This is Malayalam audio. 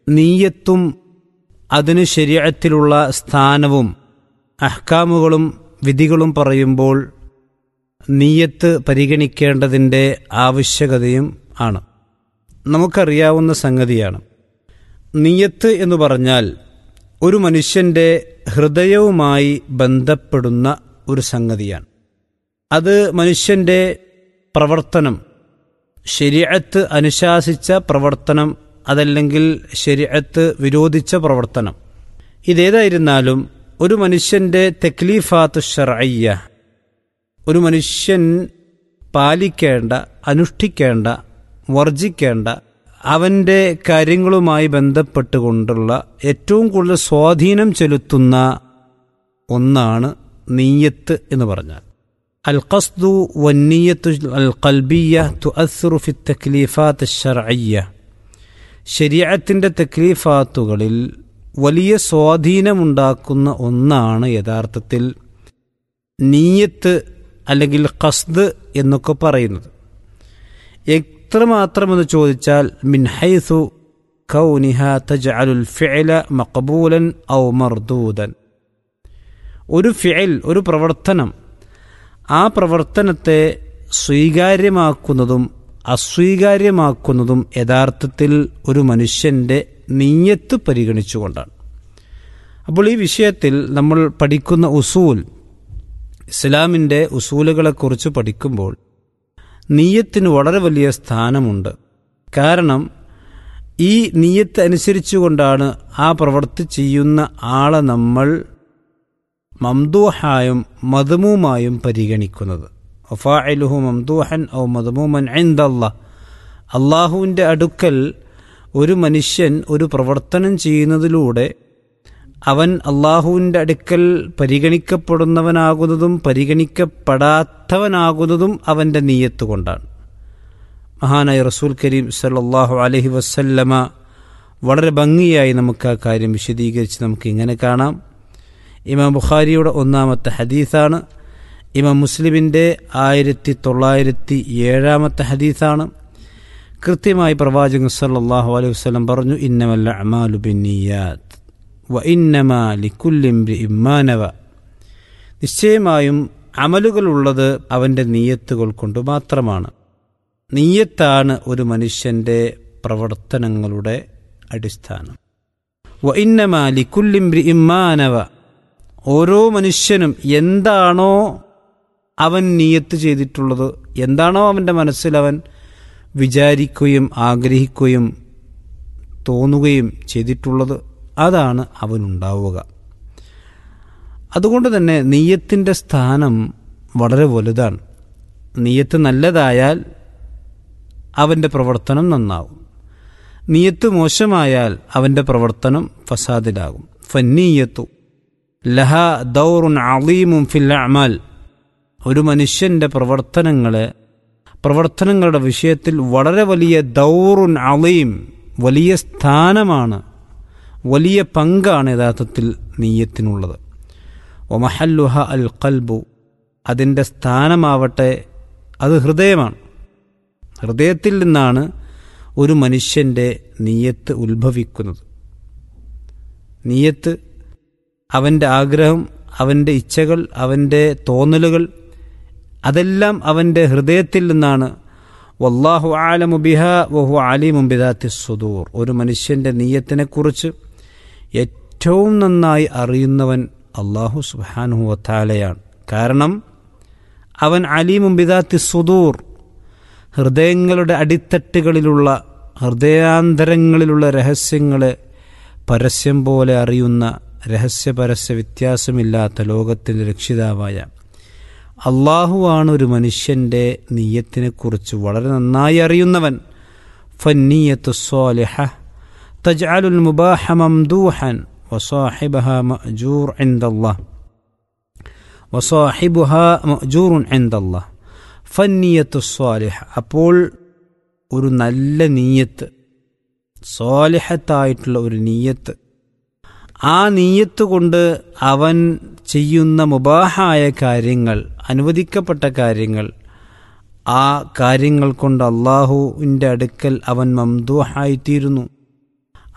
നീയത്തും അതിന് ശരീഅത്തിലുള്ള സ്ഥാനവും അഹ്കാമുകളും വിധികളും പറയുമ്പോൾ നീയത്ത് പരിഗണിക്കേണ്ടതിൻ്റെ ആവശ്യകതയും ആണ്. നമുക്കറിയാവുന്ന സംഗതിയാണ്. നീയത്ത് എന്ന് പറഞ്ഞാൽ ഒരു മനുഷ്യൻ്റെ ഹൃദയവുമായി ബന്ധപ്പെടുന്ന ഒരു സംഗതിയാണ്. അത് മനുഷ്യൻ്റെ പ്രവർത്തനം, ശരീഅത്ത് അനുശാസിച്ച പ്രവർത്തനം, അതല്ലെങ്കിൽ ശരീഅത്ത് വിരോധിച്ച പ്രവർത്തനം, ഇതേതായിരുന്നാലും ഒരു മനുഷ്യൻ്റെ തക്ലീഫാത്ത് ശർഇയ്യ, ഒരു മനുഷ്യൻ പാലിക്കേണ്ട, അനുഷ്ഠിക്കേണ്ട, വർജിക്കേണ്ട അവൻ്റെ കാര്യങ്ങളുമായി ബന്ധപ്പെട്ടുകൊണ്ടുള്ള ഏറ്റവും കൂടുതൽ സ്വാധീനം ചെലുത്തുന്ന ഒന്നാണ് നീയത്ത് എന്ന് പറഞ്ഞാൽ. അൽ ഖസ്ദു വന്നിയത്തു അൽ ഖൽബിയ്യ തുഅസ്സിറു ഫി തക്ലീഫാത്ത് ശർഇയ്യ. ശരീഅത്തിൻ്റെ തക്ലീഫാത്തുകളിൽ വലിയ സ്വാധീനമുണ്ടാക്കുന്ന ഒന്നാണ് യഥാർത്ഥത്തിൽ നീയത്ത് അല്ലെങ്കിൽ ഖസ്ദ് എന്നൊക്കെ പറയുന്നത്. എത്രമാത്രമെന്ന് ചോദിച്ചാൽ മിൻ ഹൈസു കൗനിഹ തജ്അലുൽ ഫിഅല മഖബൂലൻ ഔ മർദൂദൻ. ഒരു ഫിഅൽ, ഒരു പ്രവർത്തനം, ആ പ്രവർത്തനത്തെ സ്വീകാര്യമാക്കുന്നതും അസ്വീകാര്യമാക്കുന്നതും യഥാർത്ഥത്തിൽ ഒരു മനുഷ്യൻ്റെ നീയത്ത് പരിഗണിച്ചുകൊണ്ടാണ്. അപ്പോൾ ഈ വിഷയത്തിൽ നമ്മൾ പഠിക്കുന്ന ഉസൂൽ, ഇസ്ലാമിൻ്റെ ഉസൂലുകളെക്കുറിച്ച് പഠിക്കുമ്പോൾ നീയത്തിന് വളരെ വലിയ സ്ഥാനമുണ്ട്. കാരണം ഈ നീയത്ത് അനുസരിച്ചുകൊണ്ടാണ് ആ പ്രവൃത്തി ചെയ്യുന്ന ആളെ നമ്മൾ മംദൂഹായും മദ്മൂമായും പരിഗണിക്കുന്നത്. വഫാഇലുഹു മംദൂഹൻ ഔ മദ്മൂമൻ ഇൻദല്ലാഹ്. അള്ളാഹുവിൻ്റെ അടുക്കൽ ഒരു മനുഷ്യൻ ഒരു പ്രവർത്തനം ചെയ്യുന്നതിലൂടെ അവൻ അള്ളാഹുവിൻ്റെ അടുക്കൽ പരിഗണിക്കപ്പെടുന്നവനാകുന്നതും പരിഗണിക്കപ്പെടാത്തവനാകുന്നതും അവൻ്റെ നീയത്ത് കൊണ്ടാണ്. മഹാനായ റസൂൽ കരീം സല്ലല്ലാഹു അലൈഹി വസല്ലമ വളരെ ഭംഗിയായി നമുക്ക് ആ കാര്യം വിശദീകരിച്ച് നമുക്ക് ഇങ്ങനെ കാണാം. ഇമാം ബുഖാരിയുടെ 1-ാമത്തെ ഹദീസാണ്. ഇമാം മുസ്ലിമിൻ്റെ 1907-ാമത്തെ ഹദീസാണ്. കൃത്യമായി പ്രവാചകൻ സല്ലല്ലാഹു അലൈഹി വസല്ലം പറഞ്ഞു, ഇന്നമൽ അഅ്മാലു ബിന്നിയാത്ത് വ ഇന്നമാ ലികുല്ലി ഇംറിഇൻ മാ നവ. നിശ്ചയമായും അമലുകളുള്ളത് അവൻ്റെ നീയത്തുകൾ കൊണ്ട് മാത്രമാണ്. നീയത്താണ് ഒരു മനുഷ്യൻ്റെ പ്രവർത്തനങ്ങളുടെ അടിസ്ഥാനം. വ ഇന്നമാ ലികുല്ലി ഇംറിഇൻ മാ നവ. ഓരോ മനുഷ്യനും എന്താണോ അവൻ നീയത്ത് ചെയ്തിട്ടുള്ളത്, എന്താണോ അവൻ്റെ മനസ്സിൽ അവൻ വിചാരിക്കുകയും ആഗ്രഹിക്കുകയും തോന്നുകയും ചെയ്തിട്ടുള്ളത്, അതാണ് അവനുണ്ടാവുക. അതുകൊണ്ട് തന്നെ നീയത്തിൻ്റെ സ്ഥാനം വളരെ വലുതാണ്. നീയത്ത് നല്ലതായാൽ അവൻ്റെ പ്രവർത്തനം നന്നാവും. നീയത്ത് മോശമായാൽ അവൻ്റെ പ്രവർത്തനം ഫസാദിലാകും. ഫന്നീയത്തു ലഹ ദൗറുൻ അളീമുൻ ഫിൽ അഅ്മാൽ. ഒരു മനുഷ്യൻ്റെ പ്രവർത്തനങ്ങളുടെ വിഷയത്തിൽ വളരെ വലിയ ദൗറുൻ അളീം, വലിയ സ്ഥാനമാണ്, വലിയ പങ്കാണ് യഥാർത്ഥത്തിൽ നീയത്തിനുള്ളത്. വമഹല്ലുഹ അൽ ഖൽബു. അതിൻ്റെ സ്ഥാനമാവട്ടെ അത് ഹൃദയമാണ്. ഹൃദയത്തിൽ നിന്നാണ് ഒരു മനുഷ്യൻ്റെ നീയത്ത് ഉത്ഭവിക്കുന്നത്. നീയത്ത് അവൻ്റെ ആഗ്രഹം, അവൻ്റെ ഇച്ഛകൾ, അവൻ്റെ തോന്നലുകൾ, അതെല്ലാം അവൻ്റെ ഹൃദയത്തിൽ നിന്നാണ്. വല്ലാഹു അഅലമു ബിഹാ വഹുവ അലീമുൻ ബിദാത്തിസ് സുദൂർ. ഒരു മനുഷ്യൻ്റെ നീയത്തിനെക്കുറിച്ച് ഏറ്റവും നന്നായി അറിയുന്നവൻ അല്ലാഹു സുബ്ഹാനഹു വ തആലയാണ്. കാരണം അവൻ അലീമുൻ ബിദാത്തിസ് സുദൂർ, ഹൃദയങ്ങളുടെ അടിത്തട്ടുകളിലുള്ള, ഹൃദയാന്തരങ്ങളിലുള്ള രഹസ്യങ്ങളെ പരസ്യം പോലെ അറിയുന്ന, രഹസ്യപരസ്യ വ്യത്യാസമില്ലാത്ത ലോകത്തിൻ്റെ രക്ഷിതാവായ അള്ളാഹുവാണ് ഒരു മനുഷ്യൻ്റെ നീയത്തിനെക്കുറിച്ച് വളരെ നന്നായി അറിയുന്നവൻ. ഫന്നീയത്തു സ്വാലിഹ തജ്അലുൽ മുബാഹ മംദൂഹൻ വസാഹിബുഹാ മഅ്ജൂർ ഇൻദല്ലാഹ്. ഫന്നീയത്തു സ്വാലിഹ. അപ്പോൾ ഒരു നല്ല നീയത്ത്, സ്വാലിഹത്തായിട്ടുള്ള ഒരു നീയത്ത്, ആ നീയത്ത് കൊണ്ട് അവൻ ചെയ്യുന്ന മുബാഹായ കാര്യങ്ങൾ, അനുവദിക്കപ്പെട്ട കാര്യങ്ങൾ, ആ കാര്യങ്ങൾ കൊണ്ട് അള്ളാഹുവിൻ്റെ അടുക്കൽ അവൻ മംദൂഹായിത്തീരുന്നു.